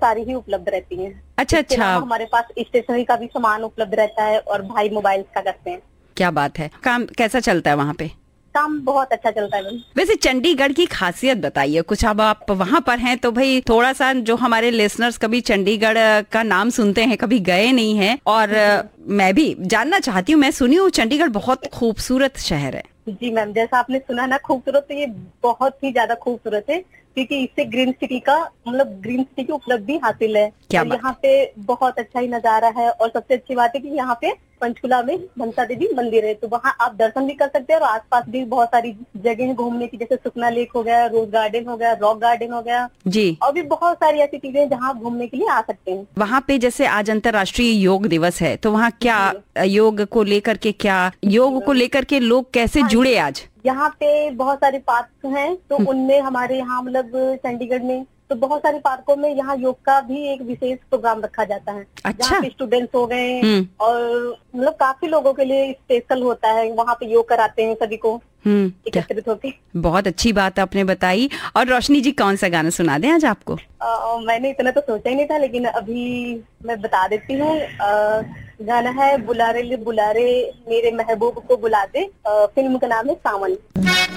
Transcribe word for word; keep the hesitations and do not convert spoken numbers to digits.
सारी ही उपलब्ध रहती हैं। अच्छा अच्छा। हमारे पास स्टेशनरी का भी सामान उपलब्ध रहता है और भाई मोबाइल्स का करते हैं। क्या बात है। काम कैसा चलता है वहाँ पे? काम बहुत अच्छा चलता है। वैसे चंडीगढ़ की खासियत बताइए कुछ। अब आप वहाँ पर हैं तो भाई थोड़ा सा, जो हमारे लिसनर्स कभी चंडीगढ़ का नाम सुनते हैं, कभी गए नहीं हैं, और मैं भी जानना चाहती हूँ। मैं सुनी हूँ चंडीगढ़ बहुत खूबसूरत शहर है। जी मैम, जैसा आपने सुना ना खूबसूरत, तो ये बहुत ही ज्यादा खूबसूरत है, क्योंकि इससे ग्रीन सिटी का मतलब ग्रीन सिटी की उपलब्धि हासिल है। और यहाँ पे बहुत अच्छा ही नजारा है। और सबसे अच्छी बात है कि यहाँ पे पंचकुला में मनसा देवी मंदिर है, तो वहाँ आप दर्शन भी कर सकते हैं। और आसपास भी बहुत सारी जगह है घूमने की, जैसे सुखना लेक हो गया, रोज गार्डन हो गया, रॉक गार्डन हो गया जी, और भी बहुत सारी ऐसी चीजें हैं जहाँ आप घूमने के लिए आ सकते हैं। वहाँ पे जैसे आज अंतर्राष्ट्रीय योग दिवस है, तो वहाँ क्या योग को लेकर के क्या योग को लेकर के लोग कैसे जुड़े? आज यहाँ पे बहुत सारे पार्क हैं, तो उनमें हमारे यहाँ मतलब चंडीगढ़ में तो बहुत सारे पार्कों में यहाँ योग का भी एक विशेष प्रोग्राम रखा जाता है। अच्छा। जहाँ पे स्टूडेंट्स हो गए और मतलब काफी लोगों के लिए स्पेशल होता है, वहाँ पे योग कराते हैं सभी को एकत्रित होके। बहुत अच्छी बात आपने बताई। और रोशनी जी, कौन सा गाना सुना दें आज आपको? आ, मैंने इतना तो सोचा ही नहीं था, लेकिन अभी मैं बता देती हूँ। गाना है बुलारे ले बुलारे मेरे महबूब को बुला दे, फिल्म का नाम है सावन।